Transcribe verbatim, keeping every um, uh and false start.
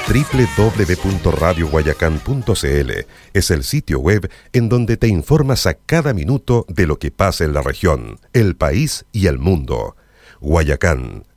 doble u doble u doble u punto radio guayacán punto c l es el sitio web en donde te informas a cada minuto de lo que pasa en la región, el país y el mundo. Guayacán,